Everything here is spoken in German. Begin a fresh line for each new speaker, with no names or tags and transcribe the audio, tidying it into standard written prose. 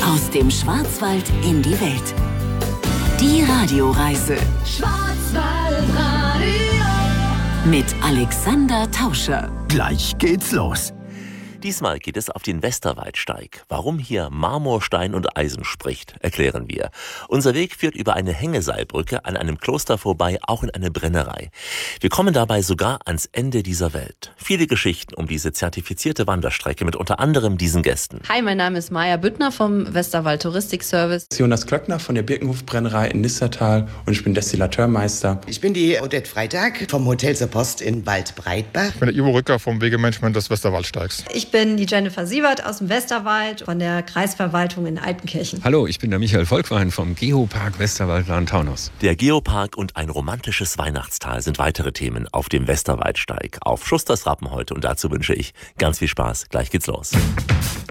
Aus dem Schwarzwald in die Welt. Die Radioreise.
Schwarzwaldradio.
Mit Alexander Tauscher.
Gleich geht's los.
Diesmal geht es auf den Westerwaldsteig. Warum hier Marmor, Stein und Eisen spricht, erklären wir. Unser Weg führt über eine Hängeseilbrücke an einem Kloster vorbei, auch in eine Brennerei. Wir kommen dabei sogar ans Ende dieser Welt. Viele Geschichten um diese zertifizierte Wanderstrecke mit unter anderem diesen Gästen.
Hi, mein Name ist Maja Büttner vom Westerwald Touristikservice.
Jonas Klöckner von der Birkenhof-Brennerei in Nistertal und ich bin Destillateurmeister.
Ich bin die Odette Freitag vom Hotel zur Post in Waldbreitbach.
Ich bin der Ivo Rücker vom Wegemanagement des Westerwaldsteigs.
Ich bin die Jennifer Siebert aus dem Westerwald von der Kreisverwaltung in Altenkirchen.
Hallo, ich bin der Michael Volkwein vom Geopark Westerwald-Lahn-Taunus.
Der Geopark und ein romantisches Weihnachtstal sind weitere Themen auf dem Westerwaldsteig. Auf Schusters Rappen heute und dazu wünsche ich ganz viel Spaß. Gleich geht's los.